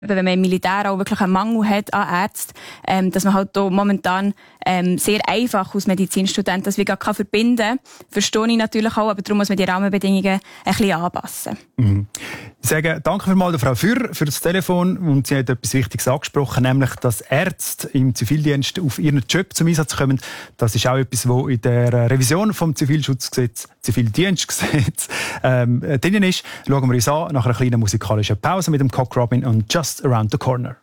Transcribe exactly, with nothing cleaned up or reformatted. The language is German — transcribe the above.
wenn man im Militär auch wirklich einen Mangel hat an Ärzten, ähm, dass man halt da momentan ähm, sehr einfach als Medizinstudent das wie gar kann verbinden kann. Verstehe ich natürlich auch, aber darum muss man die Rahmenbedingungen ein bisschen anpassen. Mhm. Ich sage danke vielmals der Frau Fürr für das Telefon, und sie hat etwas Wichtiges angesprochen, nämlich, dass Ärzte im Zivildienst auf ihren Job zum Einsatz kommen. Das ist auch etwas, was in der Revision vom Zivilschutzgesetz, Zivildienstgesetz ähm, drin ist. Schauen wir uns an nach einer kleinen musikalischen Pause mit dem Cock Robin und Just Around the Corner.